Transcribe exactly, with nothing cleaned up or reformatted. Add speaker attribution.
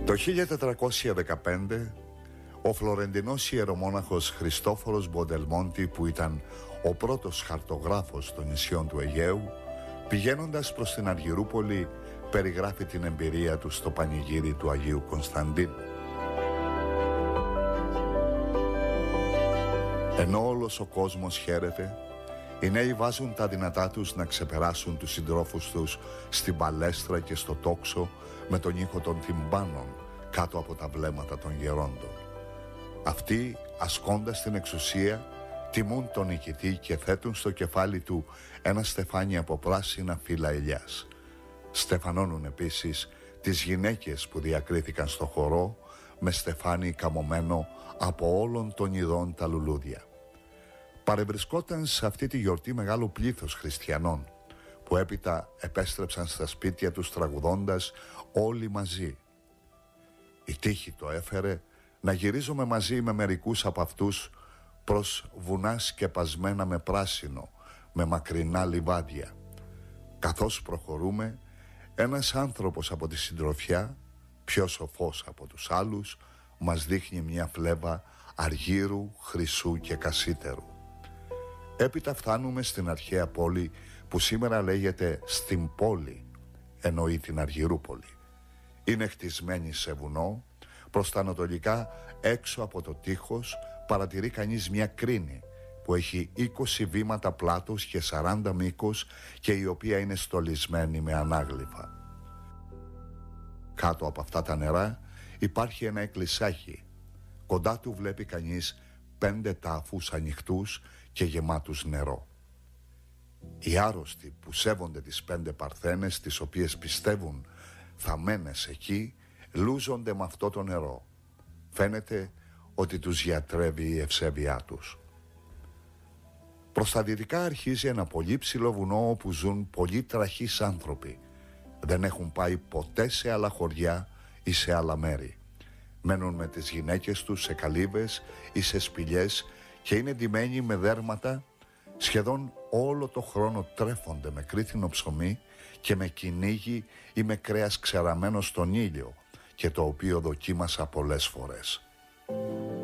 Speaker 1: Το χίλια τετρακόσια δεκαπέντε ο Φλωρεντινός ιερομόναχος Χριστόφορος Μποντελμόντι, που ήταν ο πρώτος χαρτογράφος των νησιών του Αιγαίου, πηγαίνοντας προς την Αργυρούπολη, περιγράφει την εμπειρία του στο πανηγύρι του Αγίου Κωνσταντίνου. Ενώ όλος ο κόσμος χαίρεται, οι νέοι βάζουν τα δυνατά τους να ξεπεράσουν τους συντρόφους τους στην παλέστρα και στο τόξο με τον ήχο των τυμπάνων κάτω από τα βλέμματα των γερόντων. Αυτοί, ασκώντας την εξουσία, τιμούν τον νικητή και θέτουν στο κεφάλι του ένα στεφάνι από πράσινα φύλλα ελιάς. Στεφανώνουν επίσης τις γυναίκες που διακρίθηκαν στο χορό με στεφάνι καμωμένο από όλων των ειδών τα λουλούδια. Παρευρισκόταν σε αυτή τη γιορτή μεγάλο πλήθος χριστιανών, που έπειτα επέστρεψαν στα σπίτια τους τραγουδώντας όλοι μαζί. Η τύχη το έφερε να γυρίζουμε μαζί με μερικούς από αυτούς προς βουνά σκεπασμένα με πράσινο, με μακρινά λιβάδια. Καθώς προχωρούμε, ένας άνθρωπος από τη συντροφιά, πιο σοφός από τους άλλους, μας δείχνει μια φλέβα αργύρου, χρυσού και κασίτερου. Έπειτα φτάνουμε στην αρχαία πόλη που σήμερα λέγεται στην πόλη, εννοεί την Αργυρούπολη. Είναι χτισμένη σε βουνό. Προς τα ανατολικά, έξω από το τείχος, παρατηρεί κανείς μια κρίνη που έχει είκοσι βήματα πλάτος και σαράντα μήκος και η οποία είναι στολισμένη με ανάγλυφα. Κάτω από αυτά τα νερά υπάρχει ένα εκκλησάκι. Κοντά του βλέπει κανείς πέντε τάφους ανοιχτούς και γεμάτους νερό. Οι άρρωστοι που σέβονται τις πέντε παρθένες, τις οποίες πιστεύουν θαμμένες εκεί, λούζονται με αυτό το νερό. Φαίνεται ότι τους γιατρεύει η ευσέβειά τους. Προς τα δυτικά αρχίζει ένα πολύ ψηλό βουνό όπου ζουν πολλοί τραχείς άνθρωποι. Δεν έχουν πάει ποτέ σε άλλα χωριά ή σε άλλα μέρη. Μένουν με τις γυναίκες τους σε καλύβες ή σε σπηλιές και είναι ντυμένοι με δέρματα. Σχεδόν όλο το χρόνο τρέφονται με κρίθινο ψωμί και με κυνήγι ή με κρέας ξεραμένο στον ήλιο, και το οποίο δοκίμασα πολλές φορές.